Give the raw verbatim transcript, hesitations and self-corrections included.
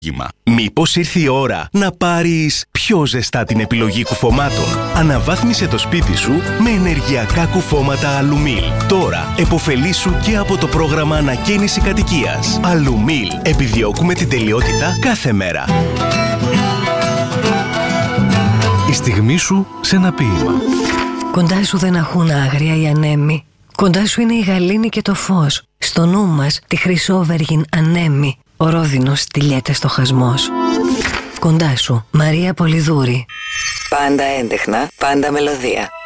Μήπως ήρθε η ώρα να πάρεις πιο ζεστά την επιλογή κουφωμάτων? Αναβάθμισε το σπίτι σου με ενεργειακά κουφώματα Αλουμίλ. Τώρα επωφελήσου και από το πρόγραμμα ανακαίνιση κατοικίας. Αλουμίλ. Επιδιώκουμε την τελειότητα κάθε μέρα. Η στιγμή σου σε ένα ποίημα. Κοντά σου δεν αχούν άγρια οι ανέμοι. Κοντά σου είναι η γαλήνη και το φως. Στο νου μας τη χρυσόβεργην ανέμη. Ο ρόδινος τυλιέται στο χασμός. Κοντά σου, Μαρία Πολυδούρη. Πάντα έντεχνα, πάντα μελωδία.